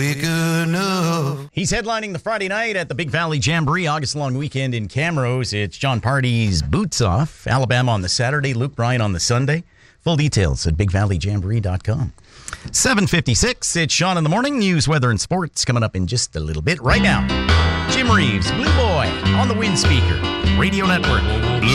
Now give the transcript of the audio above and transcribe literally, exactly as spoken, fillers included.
Big enough. He's headlining the Friday night at the Big Valley Jamboree, August long weekend in Camrose. It's John Party's Boots Off, Alabama on the Saturday, Luke Bryan on the Sunday. Full details at big valley jamboree dot com. seven fifty-six, it's Sean in the Morning. News, weather, and sports coming up in just a little bit. Right now, Jim Reeves, Blue Boy, on the Wind Speaker, Radio Network.